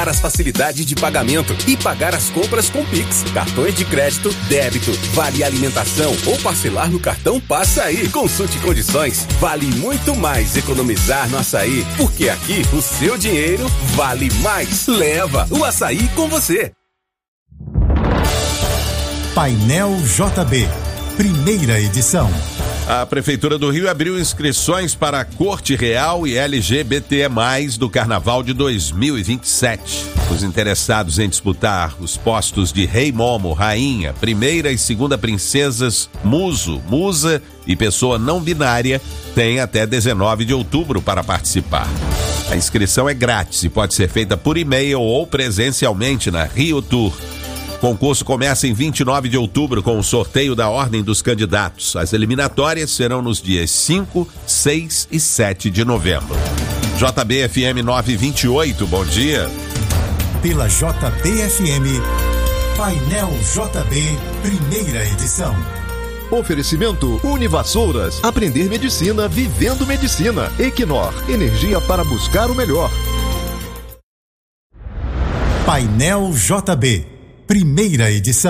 as facilidades de pagamento e pagar as compras com Pix, cartões de crédito, débito, vale alimentação ou parcelar no cartão Passa Aí. Consulte condições. Vale muito mais economizar no Açaí, porque aqui o seu dinheiro vale mais. Leva o açaí com você. Painel JB, primeira edição. A Prefeitura do Rio abriu inscrições para a Corte Real e LGBT+, do Carnaval de 2027. Os interessados em disputar os postos de Rei Momo, Rainha, Primeira e Segunda Princesas, Muso, Musa e Pessoa Não Binária têm até 19 de outubro para participar. A inscrição é grátis e pode ser feita por e-mail ou presencialmente na Rio Tour. O concurso começa em 29 de outubro com o sorteio da ordem dos candidatos. As eliminatórias serão nos dias 5, 6 e 7 de novembro. JBFM 928, bom dia. Pela JBFM, Painel JB, primeira edição. Oferecimento Univassouras. Aprender medicina vivendo medicina. Equinor, energia para buscar o melhor. Painel JB, primeira edição.